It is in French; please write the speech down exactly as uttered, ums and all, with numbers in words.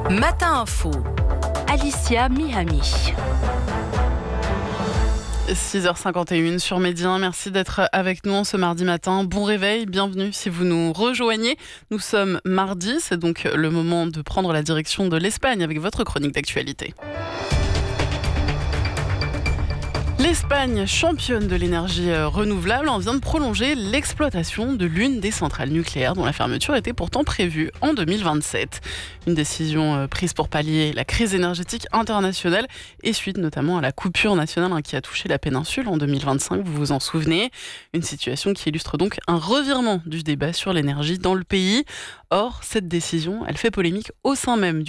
Matin Info, Alicia Mihami. six heures cinquante et une sur Média, merci d'être avec nous ce mardi matin. Bon réveil, bienvenue si vous nous rejoignez. Nous sommes mardi, c'est donc le moment de prendre la direction de l'Espagne avec votre chronique d'actualité. L'Espagne, championne de l'énergie renouvelable, en vient de prolonger l'exploitation de l'une des centrales nucléaires dont la fermeture était pourtant prévue en deux mille vingt-sept. Une décision prise pour pallier la crise énergétique internationale et suite notamment à la coupure nationale qui a touché la péninsule en deux mille vingt-cinq, vous vous en souvenez. Une situation qui illustre donc un revirement du débat sur l'énergie dans le pays. Or, cette décision, elle fait polémique au sein même du